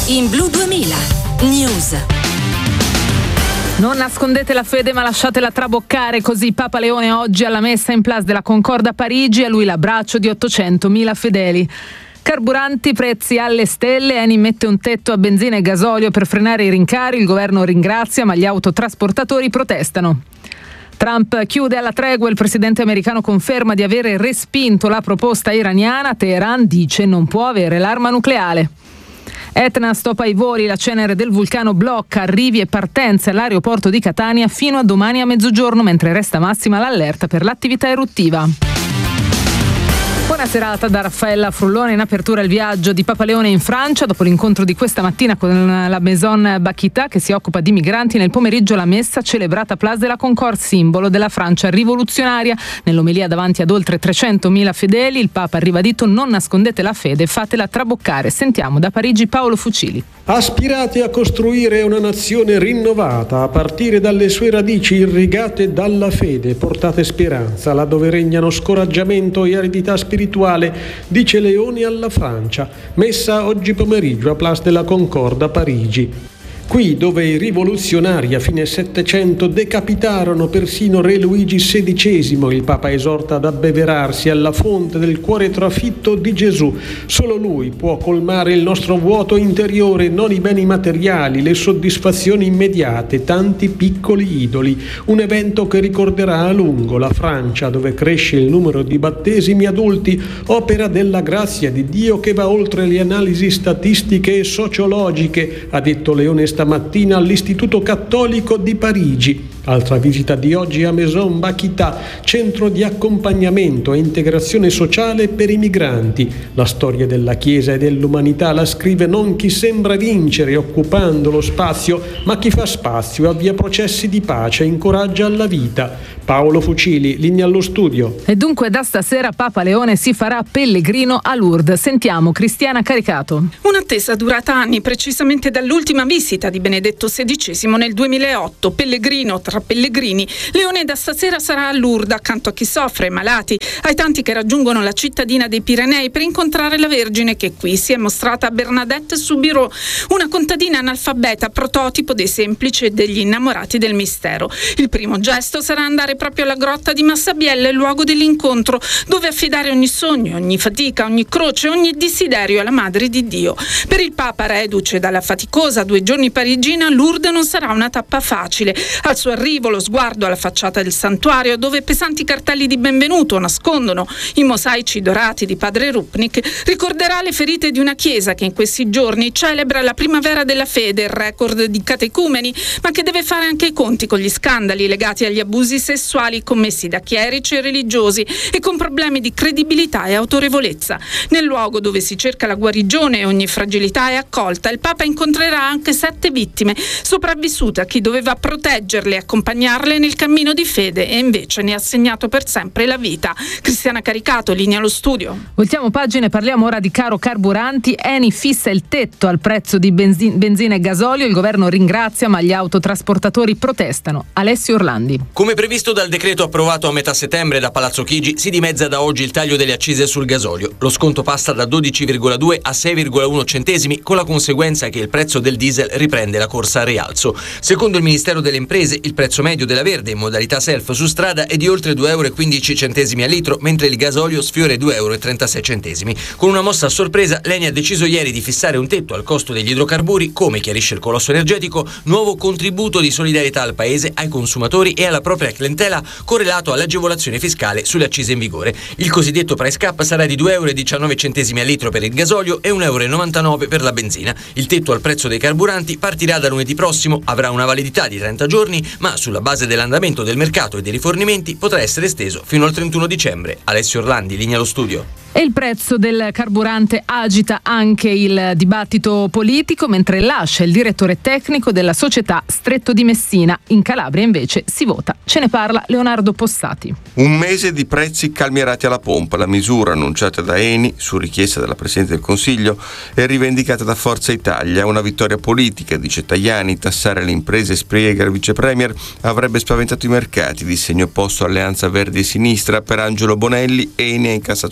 In Blu 2000 News. Non nascondete la fede ma lasciatela traboccare, così Papa Leone oggi alla messa in Place della Concordia a Parigi, a lui l'abbraccio di 800.000 fedeli. Carburanti, prezzi alle stelle, Eni mette un tetto a benzina e gasolio per frenare i rincari, il governo ringrazia ma gli autotrasportatori protestano. Trump chiude alla tregua, il presidente americano conferma di avere respinto la proposta iraniana, Teheran dice non può avere l'arma nucleare. Etna stoppa i voli, la cenere del vulcano blocca arrivi e partenze all'aeroporto di Catania fino a domani a mezzogiorno, mentre resta massima l'allerta per l'attività eruttiva. Buona serata da Raffaella Frullone. In apertura il viaggio di Papa Leone in Francia. Dopo l'incontro di questa mattina con la Maison Bakita che si occupa di migranti, nel pomeriggio la messa celebrata a Place de la Concorde, simbolo della Francia rivoluzionaria. Nell'omelia davanti ad oltre 300.000 fedeli il Papa ha ribadito: non nascondete la fede, fatela traboccare. Sentiamo da Parigi Paolo Fucili. Aspirate a costruire una nazione rinnovata a partire dalle sue radici irrigate dalla fede. Portate speranza laddove regnano scoraggiamento e aridità spirituale, dice Leone alla Francia. Messa oggi pomeriggio a Place de la Concorde a Parigi. Qui dove i rivoluzionari a fine Settecento decapitarono persino re Luigi XVI, il Papa esorta ad abbeverarsi alla fonte del cuore trafitto di Gesù. Solo lui può colmare il nostro vuoto interiore, non i beni materiali, le soddisfazioni immediate, tanti piccoli idoli. Un evento che ricorderà a lungo la Francia, dove cresce il numero di battesimi adulti, opera della grazia di Dio che va oltre le analisi statistiche e sociologiche, ha detto Leone stamattina all'Istituto Cattolico di Parigi. Altra visita di oggi a Maison Bakita, centro di accompagnamento e integrazione sociale per i migranti. La storia della Chiesa e dell'umanità la scrive non chi sembra vincere occupando lo spazio, ma chi fa spazio, avvia processi di pace, incoraggia alla vita. Paolo Fucili, linea allo studio. E dunque da stasera Papa Leone si farà pellegrino a Lourdes. Sentiamo Cristiana Caricato. Un'attesa durata anni, precisamente dall'ultima visita di Benedetto XVI nel 2008. Pellegrino tra pellegrini, Leone da stasera sarà a Lourdes accanto a chi soffre, ai malati, ai tanti che raggiungono la cittadina dei Pirenei per incontrare la Vergine che qui si è mostrata a Bernadette Soubirous, una contadina analfabeta, prototipo dei semplici e degli innamorati del mistero. Il primo gesto sarà andare proprio alla grotta di Massabielle, luogo dell'incontro, dove affidare ogni sogno, ogni fatica, ogni croce, ogni desiderio alla Madre di Dio. Per il Papa, reduce dalla faticosa 2 giorni parigina, Lourdes non sarà una tappa facile. Al suo arrivo lo sguardo alla facciata del santuario, dove pesanti cartelli di benvenuto nascondono i mosaici dorati di padre Rupnik, ricorderà le ferite di una chiesa che in questi giorni celebra la primavera della fede, il record di catecumeni, ma che deve fare anche i conti con gli scandali legati agli abusi sessuali commessi da chierici e religiosi e con problemi di credibilità e autorevolezza. Nel luogo dove si cerca la guarigione e ogni fragilità è accolta, il Papa incontrerà anche 7 vittime sopravvissute a chi doveva proteggerle e accompagnarle nel cammino di fede e invece ne ha segnato per sempre la vita. Cristiana Caricato, linea allo studio. Voltiamo pagina e parliamo ora di caro carburanti. Eni fissa il tetto al prezzo di benzina e gasolio, il governo ringrazia ma gli autotrasportatori protestano. Alessio Orlandi. Come previsto dal decreto approvato a metà settembre da Palazzo Chigi, si dimezza da oggi il taglio delle accise sul gasolio. Lo sconto passa da 12,2 a 6,1 centesimi, con la conseguenza che il prezzo del diesel riprende la corsa al rialzo. Secondo il Ministero delle Imprese, il prezzo medio della Verde in modalità self su strada è di oltre 2,15 euro al litro, mentre il gasolio sfiora i 2,36 euro. Con una mossa a sorpresa, l'Eni ha deciso ieri di fissare un tetto al costo degli idrocarburi, come chiarisce il colosso energetico, nuovo contributo di solidarietà al Paese, ai consumatori e alla propria clientela, correlato all'agevolazione fiscale sulle accise in vigore. Il cosiddetto price cap sarà di 2,19 euro al litro per il gasolio e 1,99 euro per la benzina. Il tetto al prezzo dei carburanti partirà da lunedì prossimo, avrà una validità di 30 giorni, ma sulla base dell'andamento del mercato e dei rifornimenti potrà essere esteso fino al 31 dicembre. Alessio Orlandi, linea allo studio. E il prezzo del carburante agita anche il dibattito politico, mentre lascia il direttore tecnico della società Stretto di Messina. In Calabria invece si vota. Ce ne parla Leonardo Possati. Un mese di prezzi calmierati alla pompa. La misura annunciata da Eni su richiesta della Presidente del Consiglio è rivendicata da Forza Italia. Una vittoria politica, dice Tajani. Tassare le imprese, spiega il vice premier, avrebbe spaventato i mercati. Di segno opposto Alleanza Verdi e Sinistra. Per Angelo Bonelli, Eni ha incassato decine di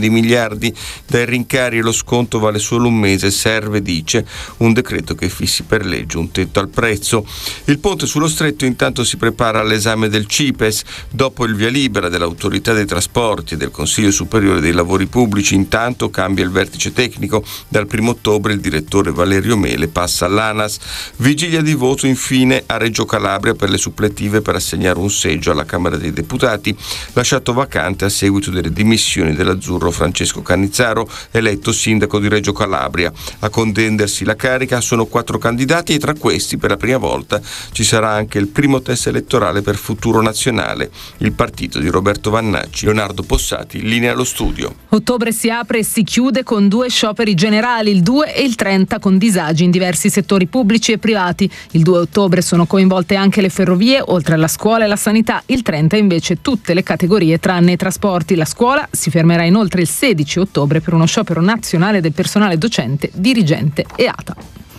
di miliardi dai rincari e lo sconto vale solo un mese. Serve, dice, un decreto che fissi per legge un tetto al prezzo. Il ponte sullo stretto intanto si prepara all'esame del CIPES. Dopo il via libera dell'Autorità dei Trasporti e del Consiglio Superiore dei Lavori Pubblici, intanto cambia il vertice tecnico. Dal 1 ottobre il direttore Valerio Mele passa all'ANAS. Vigilia di voto infine a Reggio Calabria per le suppletive per assegnare un seggio alla Camera dei Deputati, lasciato vacante a seguito delle dimissioni dell'azzurro Francesco Cannizzaro, eletto sindaco di Reggio Calabria. A contendersi la carica sono 4 candidati e tra questi per la prima volta ci sarà anche il primo test elettorale per Futuro Nazionale, il partito di Roberto Vannacci. Leonardo Possati, linea allo studio. Ottobre si apre e si chiude con 2 scioperi generali, il 2 e il 30, con disagi in diversi settori pubblici e privati. Il 2 ottobre sono coinvolte anche le ferrovie, oltre alla scuola e la sanità. Il 30 invece tutte le categorie tranne i trasporti. La scuola si fermerà inoltre il 16 ottobre per uno sciopero nazionale del personale docente, dirigente e ATA.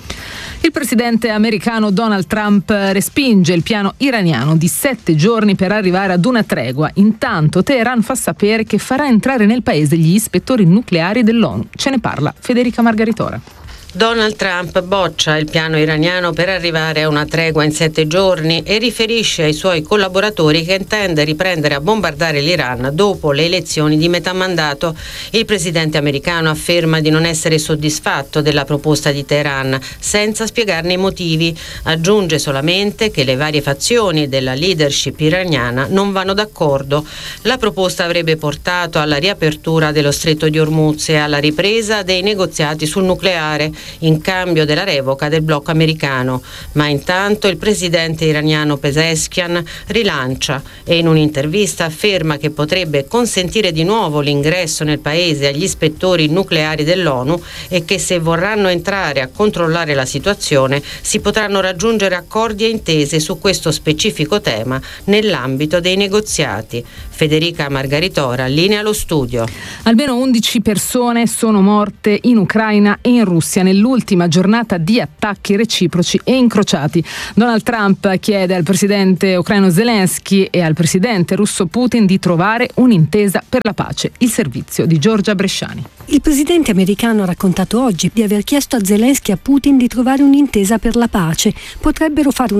Il presidente americano Donald Trump respinge il piano iraniano di 7 giorni per arrivare ad una tregua. Intanto Teheran fa sapere che farà entrare nel paese gli ispettori nucleari dell'ONU. Ce ne parla Federica Margaritora. Donald Trump boccia il piano iraniano per arrivare a una tregua in 7 giorni e riferisce ai suoi collaboratori che intende riprendere a bombardare l'Iran dopo le elezioni di metà mandato. Il presidente americano afferma di non essere soddisfatto della proposta di Teheran, senza spiegarne i motivi. Aggiunge solamente che le varie fazioni della leadership iraniana non vanno d'accordo. La proposta avrebbe portato alla riapertura dello stretto di Hormuz e alla ripresa dei negoziati sul nucleare, in cambio della revoca del blocco americano. Ma intanto il presidente iraniano Pezeshkian rilancia e in un'intervista afferma che potrebbe consentire di nuovo l'ingresso nel paese agli ispettori nucleari dell'ONU e che se vorranno entrare a controllare la situazione si potranno raggiungere accordi e intese su questo specifico tema nell'ambito dei negoziati. Federica Margaritora, linea allo studio. Almeno 11 persone sono morte in Ucraina e in Russia nell'ultima giornata di attacchi reciproci e incrociati. Donald Trump chiede al presidente ucraino Zelensky e al presidente russo Putin di trovare un'intesa per la pace. Il servizio di Giorgia Bresciani. Il presidente americano ha raccontato oggi di aver chiesto a Zelensky e a Putin di trovare un'intesa per la pace. Potrebbero fare